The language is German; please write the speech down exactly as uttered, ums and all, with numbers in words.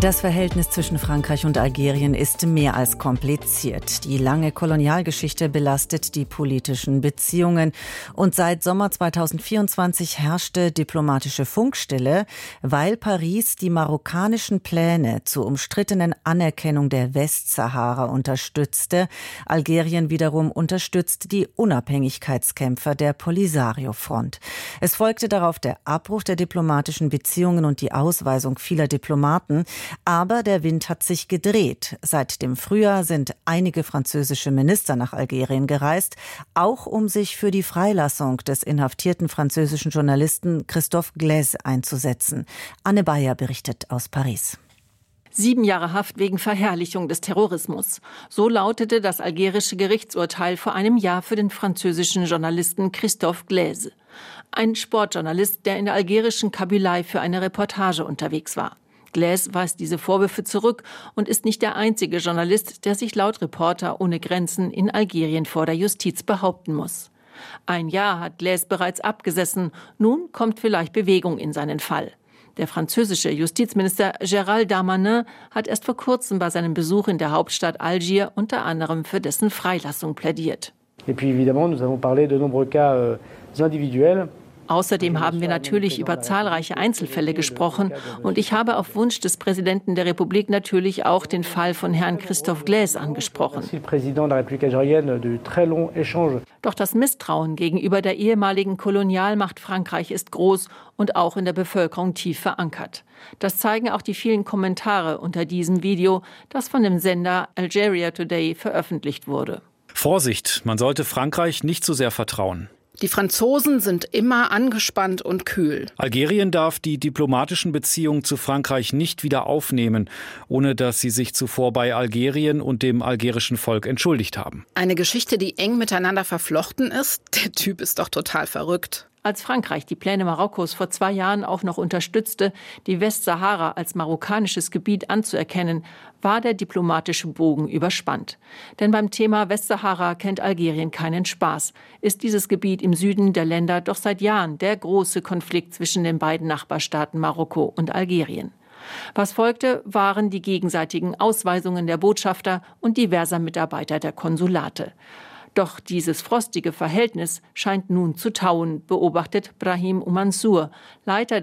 Das Verhältnis zwischen Frankreich und Algerien ist mehr als kompliziert. Die lange Kolonialgeschichte belastet die politischen Beziehungen. Und seit Sommer zweitausendvierundzwanzig herrschte diplomatische Funkstille, weil Paris die marokkanischen Pläne zur umstrittenen Anerkennung der Westsahara unterstützte. Algerien wiederum unterstützt die Unabhängigkeitskämpfer der Polisario-Front. Es folgte darauf der Abbruch der diplomatischen Beziehungen und die Ausweisung vieler Diplomaten. Aber der Wind hat sich gedreht. Seit dem Frühjahr sind einige französische Minister nach Algerien gereist, auch um sich für die Freilassung des inhaftierten französischen Journalisten Christophe Glaise einzusetzen. Anne Bayer berichtet aus Paris. Sieben Jahre Haft wegen Verherrlichung des Terrorismus. So lautete das algerische Gerichtsurteil vor einem Jahr für den französischen Journalisten Christophe Glaise. Ein Sportjournalist, der in der algerischen Kabylei für eine Reportage unterwegs war. Glaise weist diese Vorwürfe zurück und ist nicht der einzige Journalist, der sich laut Reporter ohne Grenzen in Algerien vor der Justiz behaupten muss. Ein Jahr hat Glaise bereits abgesessen, nun kommt vielleicht Bewegung in seinen Fall. Der französische Justizminister Gérald Darmanin hat erst vor kurzem bei seinem Besuch in der Hauptstadt Algier unter anderem für dessen Freilassung plädiert. Et puis évidemment, nous avons parlé de nombreux cas euh, individuels. Außerdem haben wir natürlich über zahlreiche Einzelfälle gesprochen und ich habe auf Wunsch des Präsidenten der Republik natürlich auch den Fall von Herrn Christophe Glaise angesprochen. Doch das Misstrauen gegenüber der ehemaligen Kolonialmacht Frankreich ist groß und auch in der Bevölkerung tief verankert. Das zeigen auch die vielen Kommentare unter diesem Video, das von dem Sender Algeria Today veröffentlicht wurde. Vorsicht, man sollte Frankreich nicht zu sehr vertrauen. Die Franzosen sind immer angespannt und kühl. Algerien darf die diplomatischen Beziehungen zu Frankreich nicht wieder aufnehmen, ohne dass sie sich zuvor bei Algerien und dem algerischen Volk entschuldigt haben. Eine Geschichte, die eng miteinander verflochten ist? Der Typ ist doch total verrückt. Als Frankreich die Pläne Marokkos vor zwei Jahren auch noch unterstützte, die Westsahara als marokkanisches Gebiet anzuerkennen, war der diplomatische Bogen überspannt. Denn beim Thema Westsahara kennt Algerien keinen Spaß. Ist dieses Gebiet im Süden der Länder doch seit Jahren der große Konflikt zwischen den beiden Nachbarstaaten Marokko und Algerien. Was folgte, waren die gegenseitigen Ausweisungen der Botschafter und diverser Mitarbeiter der Konsulate. Doch dieses frostige Verhältnis scheint nun zu tauen, beobachtet Brahim Oumansour, Leiter